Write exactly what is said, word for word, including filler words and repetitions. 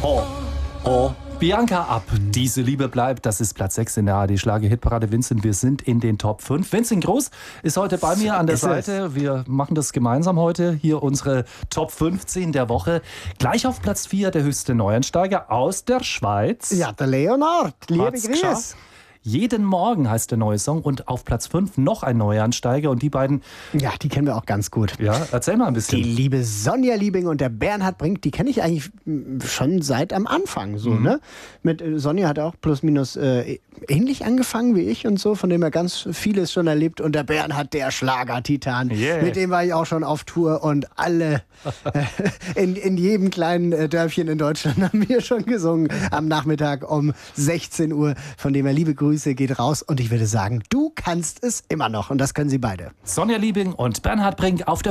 Oh, oh. Bianca ab. Diese Liebe bleibt. Das ist Platz sechs in der A R D-Schlager-Hitparade. Vincent, wir sind in den Top fünf. Vincent Groß ist heute bei mir an der Seite. Wir machen das gemeinsam heute. Hier unsere Top fünfzehn der Woche. Gleich auf Platz vier der höchste Neueinsteiger aus der Schweiz. Ja, der Leonard. Liebe Hat's Grüße. geschafft. Jeden Morgen heißt der neue Song und auf Platz fünf noch ein Neuansteiger und die beiden... Ja, die kennen wir auch ganz gut. Ja, erzähl mal ein bisschen. Die liebe Sonja Liebing und der Bernhard Brink, die kenne ich eigentlich schon seit am Anfang. So, mhm. ne? Mit äh, Sonja hat auch plus minus äh, ähnlich angefangen wie ich und so, von dem er ganz vieles schon erlebt. Und der Bernhard, der Schlager-Titan, yeah. mit dem war ich auch schon auf Tour und alle äh, in, in jedem kleinen äh, Dörfchen in Deutschland haben wir schon gesungen am Nachmittag um sechzehn Uhr. Von dem er liebe Grüße geht raus und ich würde sagen, du kannst es immer noch und das können sie beide. Sonja Liebing und Bernhard Brink auf der